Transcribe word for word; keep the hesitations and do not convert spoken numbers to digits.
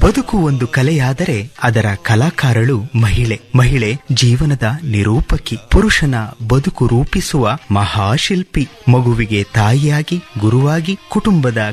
ಬದುಕು ಒಂದು ಕಲೆಯಾದರೆ ಅದರ ಕಲಾಕಾರಳು ಮಹಿಳೆ. ಮಹಿಳೆ ಜೀವನದ ನಿರೂಪಕಿ, ಪುರುಷನ ಬದುಕು ರೂಪಿಸುವ ಮಹಾಶಿಲ್ಪಿ. ಮಗುವಿಗೆ ತಾಯಿಯಾಗಿ, ಗುರುವಾಗಿ, ಕುಟುಂಬದ